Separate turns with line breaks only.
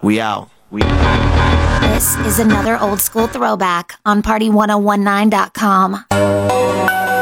We out.
This is another old school throwback on Party1019.com.